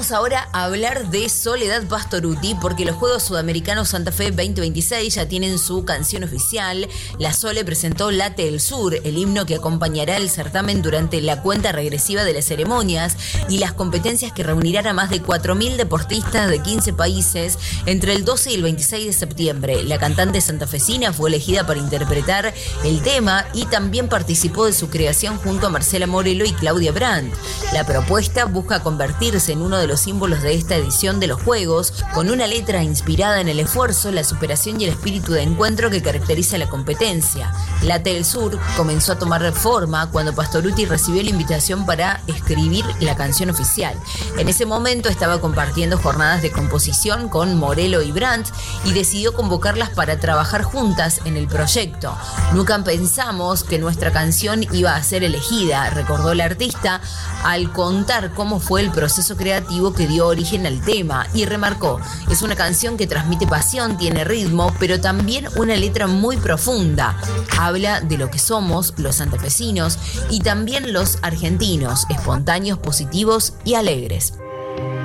Vamos ahora a hablar de Soledad Pastorutti porque los Juegos Sudamericanos Santa Fe 2026 ya tienen su canción oficial. La Sole presentó Late del Sur, el himno que acompañará el certamen durante la cuenta regresiva de las ceremonias y las competencias que reunirán a más de 4.000 deportistas de 15 países entre el 12 y el 26 de septiembre. La cantante santafesina fue elegida para interpretar el tema y también participó de su creación junto a Marcela Morelo y Claudia Brandt. La propuesta busca convertirse en uno de los símbolos de esta edición de los Juegos, con una letra inspirada en el esfuerzo, la superación y el espíritu de encuentro que caracteriza la competencia. Late del Sur comenzó a tomar forma cuando Pastorutti recibió la invitación para escribir la canción oficial. En ese momento estaba compartiendo jornadas de composición con Morelo y Brandt y decidió convocarlas para trabajar juntas en el proyecto. Nunca pensamos que nuestra canción iba a ser elegida, recordó la artista al contar cómo fue el proceso creativo que dio origen al tema, y remarcó: es una canción que transmite pasión, tiene ritmo, pero también una letra muy profunda. Habla de lo que somos los santafesinos y también los argentinos, espontáneos, positivos y alegres.